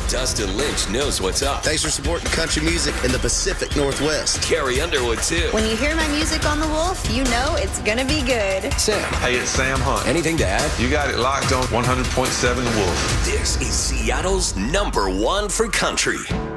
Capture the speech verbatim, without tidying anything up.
Dustin Lynch knows what's up. Thanks for supporting country music in the Pacific Northwest. Carrie Underwood, too. When you hear my music on The Wolf, you know it's gonna be good. Sam. Hey, it's Sam Hunt. Anything to add? You got it locked on one hundred point seven Wolf. This is Seattle's number one for country.